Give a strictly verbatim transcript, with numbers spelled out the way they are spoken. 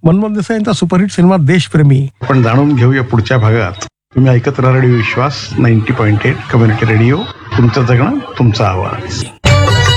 मनमोहन देसाई यांचा superhit cinema देशप्रेमी. आपण जाणून घेऊया पुढच्या भागात. तुम्ही ऐकत राहा रेडिओ विश्वास ninety point eight community radio. तुमचं जगणं तुमचा आवाज.